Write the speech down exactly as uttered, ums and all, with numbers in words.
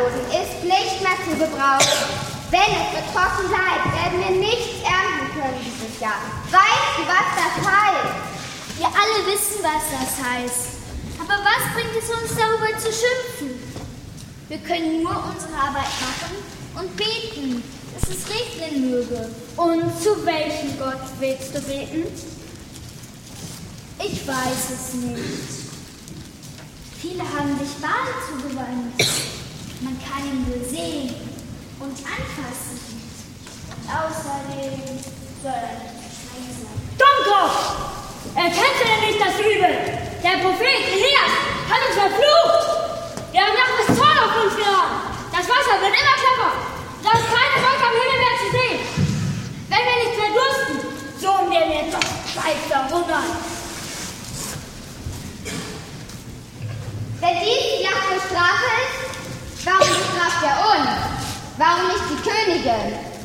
Obdachlosen ist nicht mehr zu gebrauchen. Wenn es so trocken bleibt, werden wir nichts ernten können dieses Jahr. Weißt du, was das heißt? Wir alle wissen, was das heißt. Aber was bringt es uns, darüber zu schimpfen? Wir können nur unsere Arbeit machen und beten, dass es regnen möge. Und zu welchem Gott willst du beten? Ich weiß es nicht. Viele haben sich Baal zugewandt. Man kann ihn nur sehen und anfassen. Und außerdem soll er nicht streng sein. Dummkopf! Erkennst du denn nicht das Übel? Der Prophet Elias hat uns verflucht! Wir haben Jahres Zorn auf uns geladen. Das Wasser wird immer knapper. Da ist keine Wolke am Himmel mehr zu sehen. Wenn wir nicht verdursten, so werden wir doch bald verhungern. Wenn dies die Jagd für Strafe ist, warum bestraft er uns? Warum nicht die Königin?